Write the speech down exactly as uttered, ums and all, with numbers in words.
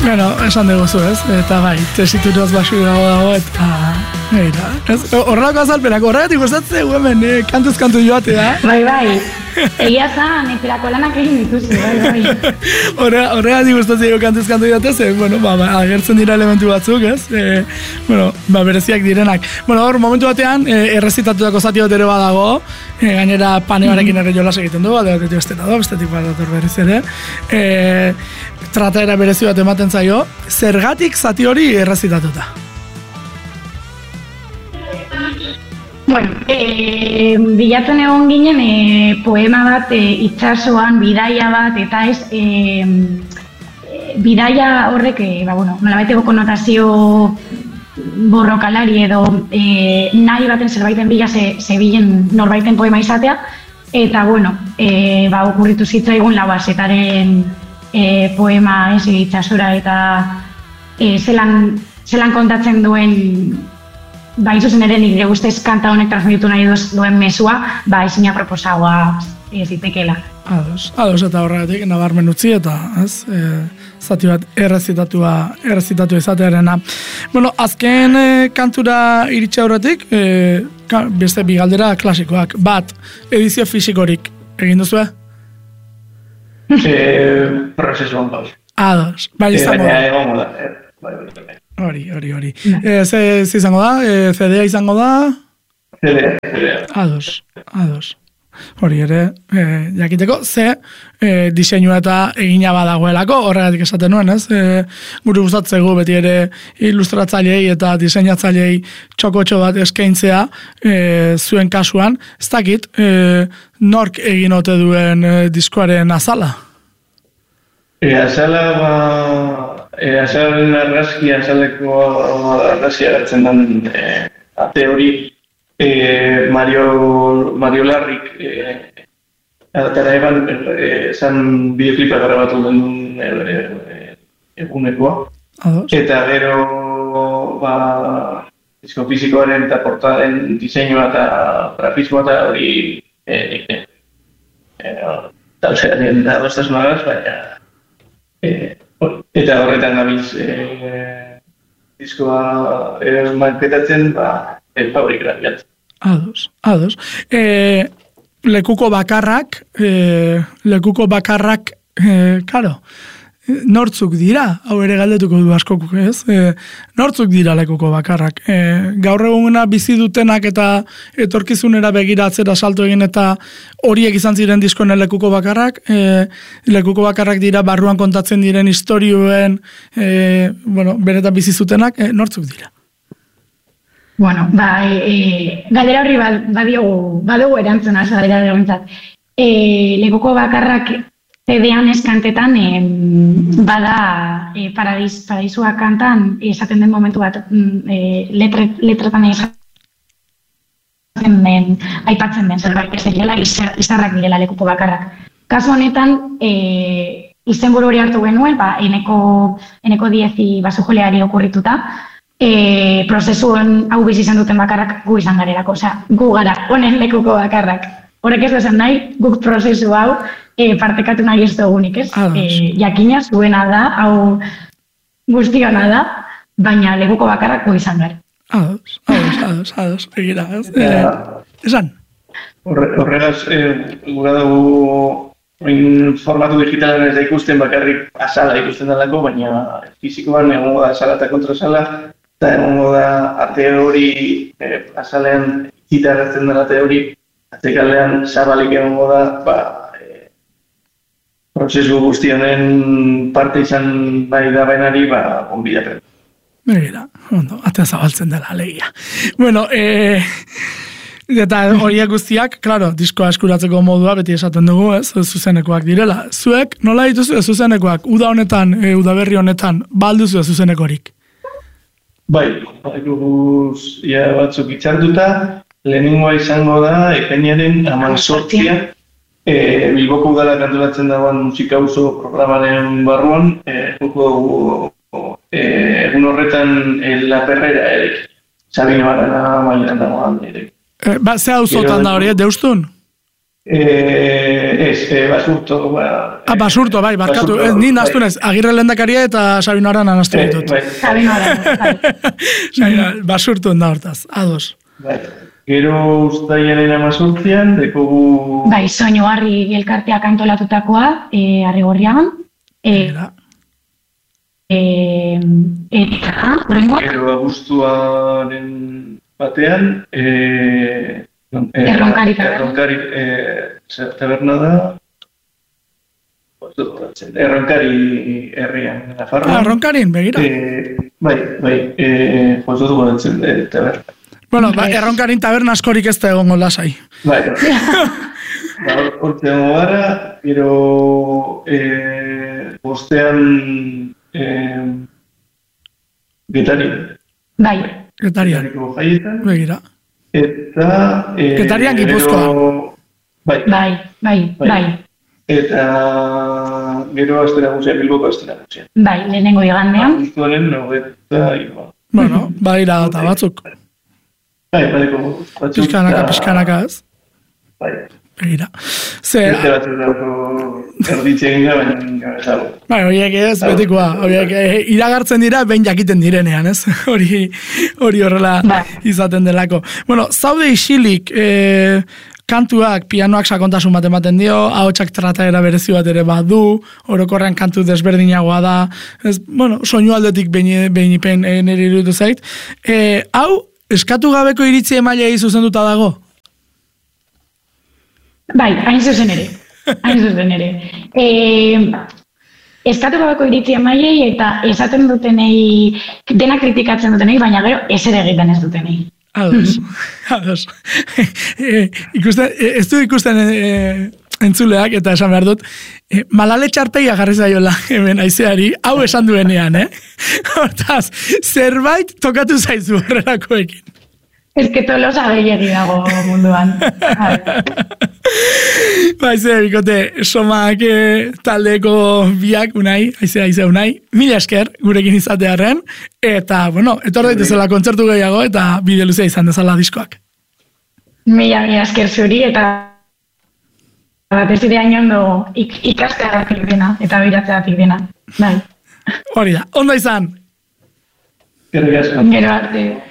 Bueno, esan dugu ez, eta bai, tesituraz basu dago dago, eta... Eira, horrelako azalpenak, horregatik gustatzen hemen, eh, kantuz kantu joatea. Bai, bai, egia zan, eperako lanak egin dituzu, bai, bai. Horregatik gustatzen kantuz kantu joatea, ze, bueno, ba, ba, agertzen dira elementu batzuk, ez? E, bueno, ba, bereziak direnak. Bueno, hor, momentu batean, e, errezitatutako zati bat ere badago, e, gainera panearekin ere jolas egiten du, bat egotetu beste dago, bestetik bat dator berriz ere. E, trataera berezi bat ematen zaio, zergatik zati hori errezitatuta? Bueno, e, bilatzen egon ginen e, poema bat, e, itsasoan, bidaia bat, eta ez, e, e, bidaia horrek, e, ba, bueno, nolabaiteko konotazio borrokalari edo e, nahi baten zerbaiten bila ze, zebilen norbaiten poema izatea, eta, bueno, e, ba, okurritu zitzaigun Lauazetaren e, poema ez itsasora, eta e, zelan, zelan kontatzen duen ba, izuzen ere nire guztez kanta honek transmititu nahi duen mesua, ba, izina proposagoa ez ditekela. Ados, ados eta horregatik, nabarmen utzi eta, ez, e, zati bat errezitatua, errezitatu izatearena. Bueno, azken e, kantura iritsi aurretik, e, ka, beste bi galdera klasikoak. Bat, edizio fisikorik egin duzu, eh? E, prozesuan gauz. Ados, bai izango da. Egongo da, bai, bai, bai. Hori, hori, hori. E, ze, ze izango da? E, C D A izango da? C D A, C D A. Ados, ados. Hori ere, e, jakiteko, ze e, diseinua eta egina badagoelako, horregatik esaten nuen, ez? E, guri gustatzegu beti ere ilustratzailei eta diseinatzailei txokotxo bat eskaintzea e, zuen kasuan. Ez dakit, e, nork egin ote duen e, diskoaren azala? E, azala, ba... E, azalen argazki, azaleko argazkia gertzen den e, ate hori e, Mario, Mario Larrik e, atara eban esan e, bideoklipa grabatu den e, e, egunekoa. Ados. Eta gero ba, disko fizikoaren eta portaren diseinua eta grafismoa eta hori e, e, e, talzearen da dostasunagaz, baina e, eta horretan gabiz e, diskoa e, marketatzen, ba, e, fabrik grabiatzen. Ados, ados. E, lekuko bakarrak, e, lekuko bakarrak, e, karo, nortzuk dira, hau ere galdetuko du askok, ez? E, nortzuk dira lekuko bakarrak. E, gaur eguna bizi dutenak eta etorkizunera begiratzera salto egin eta horiek izan ziren diskoen lekuko bakarrak, e, lekuko bakarrak dira barruan kontatzen diren istorioen, e, bueno, beretan bizi zutenak, e, nortzuk dira? Bueno, ba, e, galdera horri badiogu, badugu erantzuna, galdera horrentzat. E, lekuko bakarrak C D-an eskantetan e, bada e, paradis, paradisua kantan esaten den momentu bat e, letre, letretan esaten den, aipatzen den zerbait ez direla, izarrak direla lekuko bakarrak. Kasu honetan, e, izenburu hori hartu genuen, ba, eneko, eneko diezi basojoleari okurrituta, e, prozesuen hau bizi izan duten bakarrak gu izan garelako, osea, gu gara, honen lekuko bakarrak. Horrek ez esan nahi, guk prozesu hau e, partekatu nahi ez dugunik, ez? E, jakina zuena da, hau guztiona da, baina lekuko bakarrak gu izan gara. Ados, ados, ados, ados, egira, ez? E, esan? Horregaz, e, gura dugu formatu digitalen ez da ikusten bakarrik azala ikusten dalako, baina fizikoan egongo da azala eta kontrasala, eta egongo da ate hori, e, azalean gitarratzen dela ate hori, atekalean zabalik egongo da, ba, e, prozesu guzti honen parte izan nahi da bainari, ba, onbidapen. Begira, ondo, atea zabaltzen dela, alegia. Bueno, e, eta horiek guztiak, klaro, diskoa eskuratzeko modua beti esaten dugu, ez, zuzenekoak direla. Zuek, nola dituzu zuzenekoak, uda honetan, e, udaberri honetan, balduzu zuzenekorik? Bai, bai, guz, ja, batzuk itxartuta, lehenengoa izango da, ekainaren hamazortzia, e, Bilboko udala kantolatzen dagoen musika auzo programaren barruan, e, e, egun horretan e, La Perrera ere, Sabino Barana mailan dagoen ere. E, ba, ze auzotan da hori, deustun? Eh, ez, eh, basurto, ba... Ah, basurto, bai, barkatu. Ez, ni naztu nez, Agirre lehendakaria eta Sabino Arana naztu Eh, ditut. bai, Sabino Arana, bai. Sabino, basurtu da hortaz, ados. bai. Gero ustaiaren amazortzian, dekogu... Bai, soinu harri elkarteak antolatutakoa, eh, Arrigorriagan. Eh, Era. eh, eta, horrengo, Gero abuztuaren batean, eh, non, eh, Erronkari taberna. Erronkari eh, zer taberna da... Erronkari herrian, Nafarroan. Ah, Ronkarin, begira. Eh, bai, bai, eh, jozu du goratzen eh, taberna. Bueno, ba, Erronkarin taberna askorik ez da egongo lasai. Bai, ba, hortze dago gara, gero eh, bostean eh, Getarin. bai, Getarian, Getariko jaietan. begira. Eta... Eh, Getarian, Gipuzkoan. gero- Bai, bai, bai, Bai. bai, eta gero astera guztian, Bilboko astera guztian. bai, lehenengo igandean. Guztuanen, nogeta, irua. Bueno, baira eta batzuk. Bai, badeko batzuk. Pizkanaka, eta- pizkanaka ez. Bai, Begira. Ze, beste batzuk dago erditzen gara, baina ez dago. bai, horiek ez, betikoa. Horiek eh, iragartzen dira, behin jakiten direnean, ez? Hori hori horrela Bai. izaten delako. Bueno, zaude isilik, eh, kantuak, pianoak sakontasun bat ematen dio, ahotsak trataera berezi bat ere badu, orokorrean kantu desberdinagoa da, ez, bueno, soinu aldetik behin, behin ipen eh, nire iruditu zait. Eh, hau, eskatu gabeko iritzi emailei zuzenduta dago? Bai, hain zuzen ere. Hain zuzen ere. E, eskatu gabeko iritzi emaiei eta esaten dutenei, dena kritikatzen dutenei, baina gero ezer egiten ez dutenei. Ados, ados. e, ikusten, e, ez du ikusten e, entzuleak, eta esan behar dut, e, malale txarpeia jarri zaiola hemen aizeari, hau esan duenean, eh? Hortaz, zerbait tokatu zaizu horrelakoekin. Ez que tolosa gehiagi dago munduan. Baize, bikote, somak e, taldeko biak unai, aize, aize unai, mila esker gurekin izatearen, eta, bueno, etor daitezela kontzertu gehiago, eta bide luzea izan dezala diskoak. Mila mila esker zuri, eta batez ere hain ondo ik, ikasteagatik dena, eta biratzeagatik dena. Bai. Hori da, ondo izan! Gerrik asko. Gero arte.